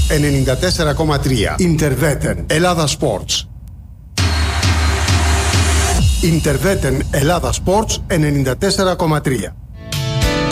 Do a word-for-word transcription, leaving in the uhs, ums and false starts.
ενενήντα τέσσερα κόμμα τρία. Ιντερβέτεν Ελλάδα Sports. Ιντερβέτεν Ελλάδα Sports ενενήντα τέσσερα κόμμα τρία.